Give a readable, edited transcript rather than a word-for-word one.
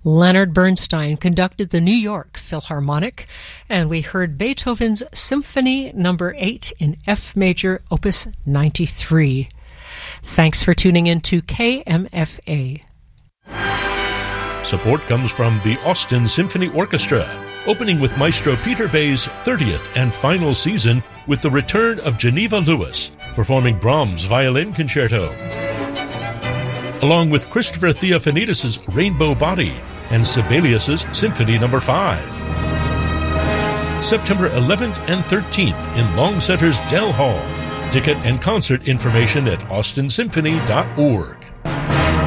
Leonard Bernstein conducted the New York Philharmonic, and we heard Beethoven's Symphony No. 8 in F major, Opus 93. Thanks for tuning in to KMFA. Support comes from the Austin Symphony Orchestra, opening with Maestro Peter Bay's 30th and final season with the return of Geneva Lewis, performing Brahms' Violin Concerto, along with Christopher Theophanidis' Rainbow Body and Sibelius' Symphony No. 5. September 11th and 13th in Long Center's Dell Hall. Ticket and concert information at austinsymphony.org.